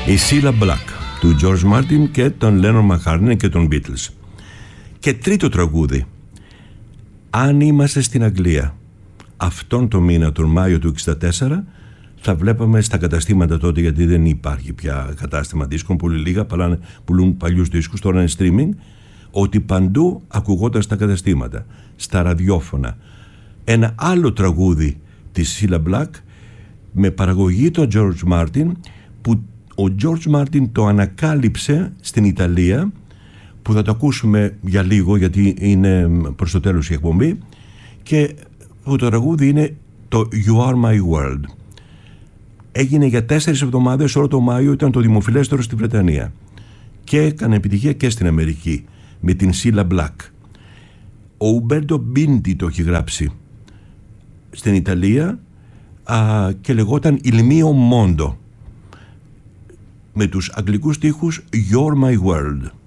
Η Cilla Black του George Martin και των Lennon McCartney και των Beatles. Και τρίτο τραγούδι, αν είμαστε στην Αγγλία αυτόν το μήνα, τον Μάιο του 1964, θα βλέπαμε στα καταστήματα τότε, γιατί δεν υπάρχει πια κατάστημα δίσκων, πολύ λίγα, πουλούν παλιούς δίσκους, τώρα είναι streaming, ότι παντού ακουγόταν στα καταστήματα, στα ραδιόφωνα, ένα άλλο τραγούδι της Cilla Black με παραγωγή τον George Martin, που ο George Martin το ανακάλυψε στην Ιταλία, που θα το ακούσουμε για λίγο γιατί είναι προς το τέλος η εκπομπή, και το τραγούδι είναι το You Are My World. Έγινε για 4 εβδομάδες, όλο το Μάιο ήταν το δημοφιλέστερο στη Βρετανία και έκανε επιτυχία και στην Αμερική με την Cilla Black. Ο Ουμπέρτο Μπίντι το έχει γράψει στην Ιταλία και λεγόταν Il mio mondo, με τους αγγλικούς στίχους You're My World.